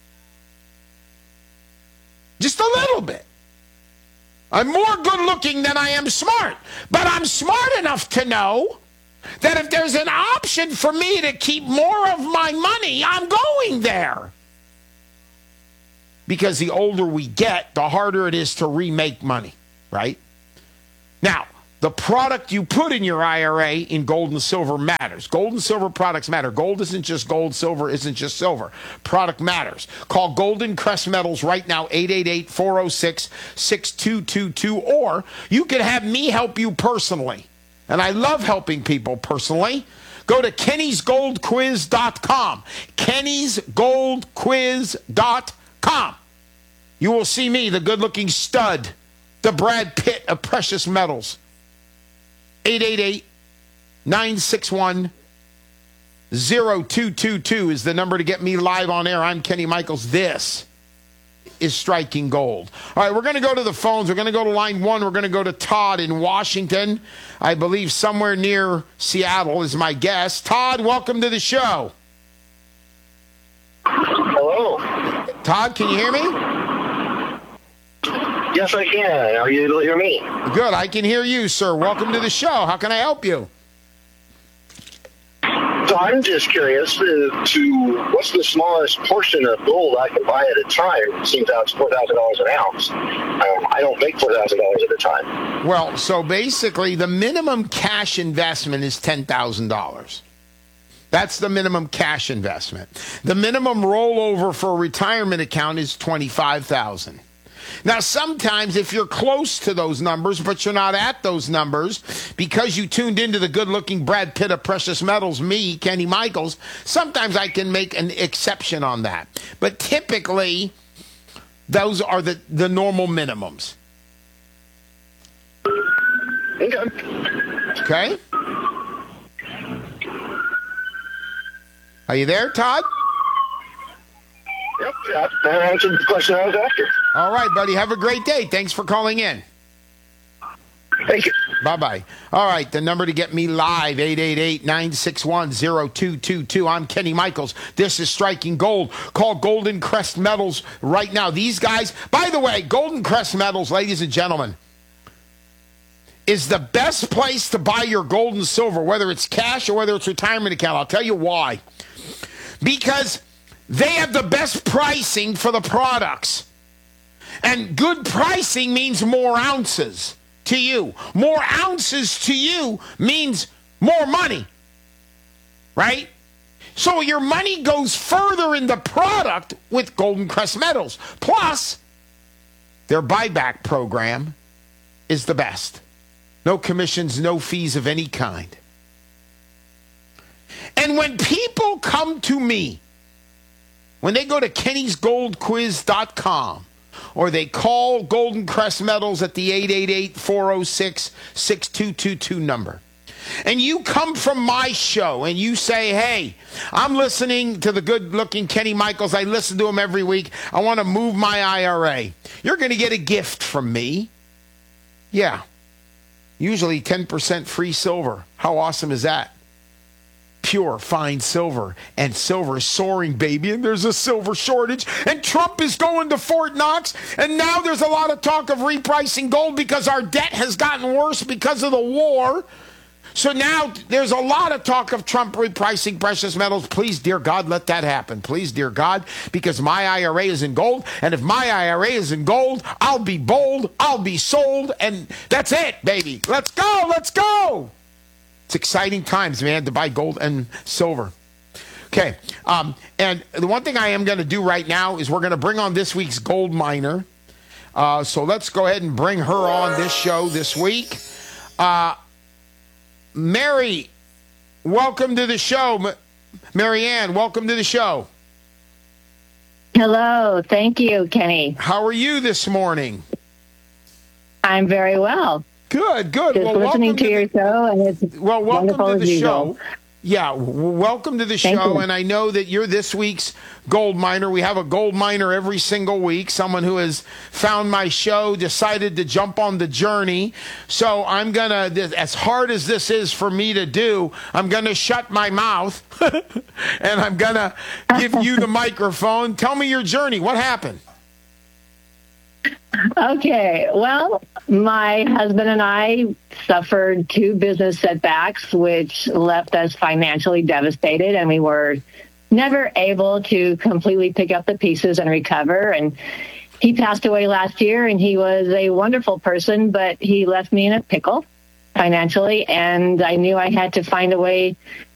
Just a little bit. I'm more good looking than I am smart. But I'm smart enough to know that if there's an option for me to keep more of my money, I'm going there. Because the older we get, the harder it is to remake money, right? Now, the product you put in your I R A in gold and silver matters. Gold and silver products matter. Gold isn't just gold, silver isn't just silver. Product matters. Call Golden Crest Metals right now, eight eight eight, four oh six, six two two two, or you can have me help you personally. And I love helping people personally. Go to Kennys Gold Quiz dot com. Kennys Gold Quiz dot com. You will see me, the good-looking stud, the Brad Pitt of precious metals. eight eight eight, nine six one, zero two two two is the number to get me live on air. I'm Kenny Michaels. This is Striking Gold. All right, we're going to go to the phones. We're going to go to line one. We're going to go to Todd in Washington. I believe somewhere near Seattle is my guess. Todd, welcome to the show. Hello. Todd, can you hear me? Yes, I can. Are you able to hear me? Good. I can hear you, sir. Welcome to the show. How can I help you? So I'm just curious uh, to what's the smallest portion of gold I can buy at a time? It seems out it's four thousand dollars an ounce. Um, I don't make four thousand dollars at a time. Well, so basically the minimum cash investment is ten thousand dollars. That's the minimum cash investment. The minimum rollover for a retirement account is twenty-five thousand dollars. Now, sometimes if you're close to those numbers, but you're not at those numbers, because you tuned into the good-looking Brad Pitt of precious metals, me, Kenny Michaels, sometimes I can make an exception on that. But typically, those are the, the normal minimums. Okay. Okay? Are you there, Todd? Yep, that, that answered the question I was after. All right, buddy. Have a great day. Thanks for calling in. Thank you. Bye-bye. All right, the number to get me live, eight eight eight, nine six one, zero two two two. I'm Kenny Michaels. This is Striking Gold. Call Golden Crest Metals right now. These guys, by the way, Golden Crest Metals, ladies and gentlemen, is the best place to buy your gold and silver, whether it's cash or whether it's retirement account. I'll tell you why. Because they have the best pricing for the products. And good pricing means more ounces to you. More ounces to you means more money. Right? So your money goes further in the product with Golden Crest Metals. Plus, their buyback program is the best. No commissions, no fees of any kind. And when people come to me, when they go to Kennys Gold Quiz dot com or they call Golden Crest Metals at the eight eight eight, four oh six, six two two two number, and you come from my show and you say, hey, I'm listening to the good-looking Kenny Michaels. I listen to him every week. I want to move my I R A. You're going to get a gift from me. Yeah. Usually ten percent free silver. How awesome is that? Pure, fine silver. And silver is soaring, baby. And there's a silver shortage. And Trump is going to Fort Knox. And now there's a lot of talk of repricing gold because our debt has gotten worse because of the war. So now there's a lot of talk of Trump repricing precious metals. Please, dear God, let that happen. Please, dear God, because my I R A is in gold. And if my I R A is in gold, I'll be bold, I'll be sold, and that's it, baby. Let's go, let's go. It's exciting times, man, to buy gold and silver. Okay. Um, and the one thing I am going to do right now is we're going to bring on this week's gold miner. Uh, so let's go ahead and bring her on this show this week. Uh, Mary, welcome to the show. Mary Ann, welcome to the show. Hello. Thank you, Kenny. How are you this morning? I'm very well. Good, good. Just well, listening to, to your the, show, and it's well, welcome wonderful to the as show. usual. Yeah, w- welcome to the Thank show. you. And I know that you're this week's gold miner. We have a gold miner every single week, someone who has found my show, decided to jump on the journey. So I'm going to, as hard as this is for me to do, I'm going to shut my mouth and I'm going to give you the microphone. Tell me your journey. What happened? Okay. Well, my husband and I suffered two business setbacks, which left us financially devastated, and we were never able to completely pick up the pieces and recover. And he passed away last year, and he was a wonderful person, but he left me in a pickle financially, and I knew I had to find a way